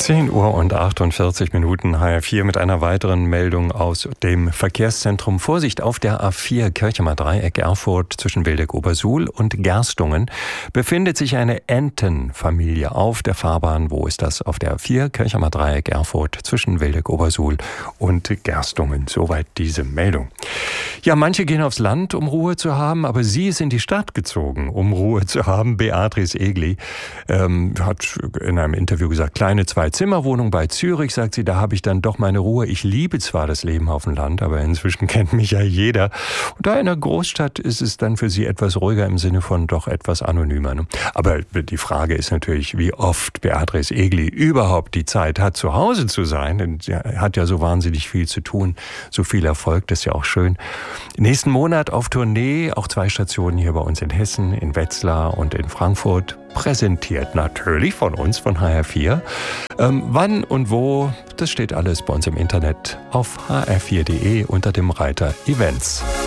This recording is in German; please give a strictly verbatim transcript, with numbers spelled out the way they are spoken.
zehn Uhr und achtundvierzig Minuten, H R vier mit einer weiteren Meldung aus dem Verkehrszentrum. Vorsicht auf der A vier Kirchemer Dreieck Erfurt zwischen Wildeck-Obersuhl und Gerstungen befindet sich eine Entenfamilie auf der Fahrbahn. Wo ist das? Auf der A vier Kirchemer Dreieck Erfurt zwischen Wildeck-Obersuhl und Gerstungen. Soweit diese Meldung. Ja, manche gehen aufs Land, um Ruhe zu haben, aber sie ist in die Stadt gezogen, um Ruhe zu haben. Beatrice Egli ähm, hat in einem Interview gesagt, kleine Zwei-Zimmer-Wohnung bei Zürich, sagt sie, da habe ich dann doch meine Ruhe. Ich liebe zwar das Leben auf dem Land, aber inzwischen kennt mich ja jeder. Und da in der Großstadt ist es dann für sie etwas ruhiger im Sinne von doch etwas anonymer. Ne? Aber die Frage ist natürlich, wie oft Beatrice Egli überhaupt die Zeit hat, zu Hause zu sein. Denn sie hat ja so wahnsinnig viel zu tun, so viel Erfolg, das ist ja auch schön. Nächsten Monat auf Tournee, auch zwei Stationen hier bei uns in Hessen, in Wetzlar und in Frankfurt. Präsentiert natürlich von uns, von H R vier. Ähm, wann und wo, das steht alles bei uns im Internet auf h r vier punkt de unter dem Reiter Events.